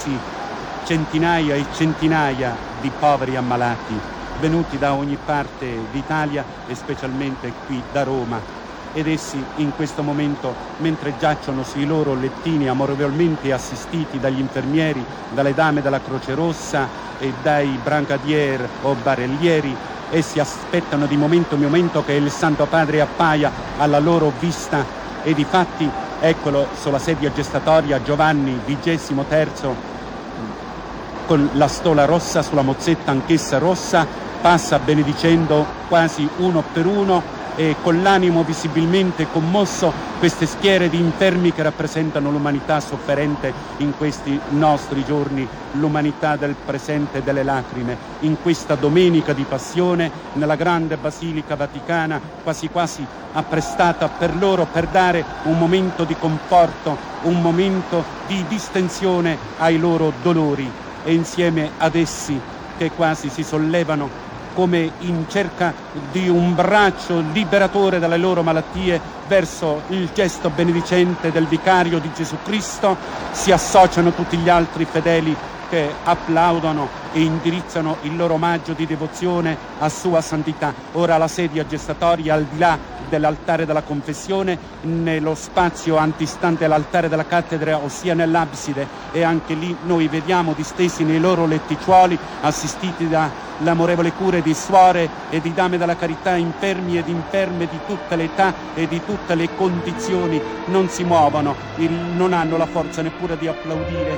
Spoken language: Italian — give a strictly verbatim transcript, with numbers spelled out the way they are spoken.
essi centinaia e centinaia di poveri ammalati venuti da ogni parte d'Italia e specialmente qui da Roma. Ed essi in questo momento, mentre giacciono sui loro lettini amorevolmente assistiti dagli infermieri, dalle dame della Croce Rossa e dai brigadier o barellieri, essi aspettano di momento in momento che il Santo Padre appaia alla loro vista e difatti eccolo sulla sedia gestatoria Giovanni vigesimo terzo con la stola rossa sulla mozzetta anch'essa rossa, passa benedicendo quasi uno per uno e con l'animo visibilmente commosso queste schiere di infermi che rappresentano l'umanità sofferente in questi nostri giorni, l'umanità del presente delle lacrime, in questa domenica di passione nella grande Basilica Vaticana, quasi quasi apprestata per loro per dare un momento di conforto, un momento di distensione ai loro dolori e insieme ad essi che quasi si sollevano come in cerca di un braccio liberatore dalle loro malattie verso il gesto benedicente del vicario di Gesù Cristo, si associano tutti gli altri fedeli che applaudono e indirizzano il loro omaggio di devozione a Sua Santità. Ora la sedia gestatoria al di là dell'altare della confessione, nello spazio antistante l'altare della cattedra, ossia nell'abside, e anche lì noi vediamo distesi nei loro letticciuoli, assistiti dall'amorevole cure di suore e di dame della carità, infermi ed inferme di tutte le età e di tutte le condizioni, non si muovono, il, non hanno la forza neppure di applaudire.